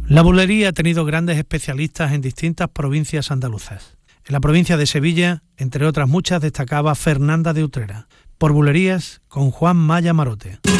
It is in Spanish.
La bulería ha tenido grandes especialistas en distintas provincias andaluzas. En la provincia de Sevilla, entre otras muchas, destacaba Fernanda de Utrera. Por bulerías, con Juan Maya Marote.